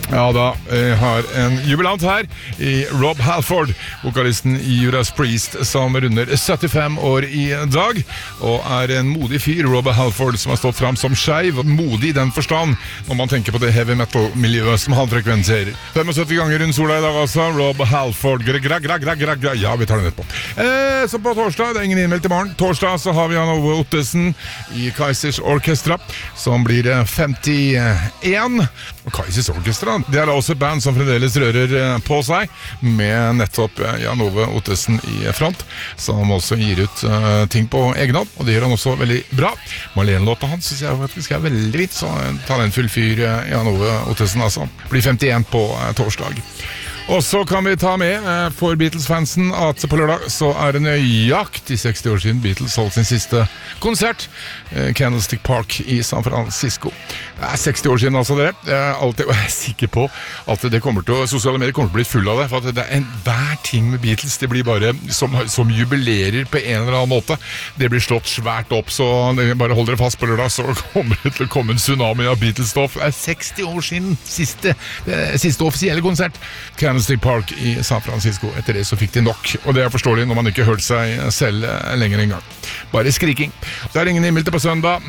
Ja da, jeg har en jubilant her i Rob Halford, vokalisten i Judas Priest, som runder 75 år i dag, og er en modig fyr, Rob Halford, som har stått frem som skeiv, modig i den forstand, når man tenker på det heavy metal-miljøet som han frekvenserer. 75 ganger rundt sola i dag altså, Rob Halford, ja, vi tar den etterpå. Så på torsdag, det er ingen innmeldt i morgen, torsdag så har vi Jan Ove Ottesen i Kaizers Orkestra, som blir 51, og Kaizers Orkestra, det er da også et band som fremdeles rører på seg, med nettopp Jan Ove Ottesen i front, som også gir ut ting på egen hånd, og det gjør han også veldig bra. Marlene-låta hans synes jeg faktisk er veldig vidt, så talentfull fyr Jan Ove Ottesen altså. Blir 51 på torsdag. Og så kan vi ta med for Beatles-fansen at på lørdag så er det nøyaktig 60 år siden Beatles holdt sin siste konsert, Candlestick Park i San Francisco. Det er 60 år siden altså dere. Jeg er sikker på at det sosiale medier kommer til å bli full av det, for at det er hver ting med Beatles, det blir bare som jubilerer på en eller annen måte. Det blir slått svært opp, så bare hold dere fast på lørdag, så kommer det til å komme en tsunami av Beatles-stoff. Det er 60 år siden siste offisielle konsert, Candlestick Park i San Francisco. Etter det så fikk de nok, og det er forståelig når man ikke hørte seg selv lenger en gang. Bare skriking. Så er det ingen innmeldte på søndag,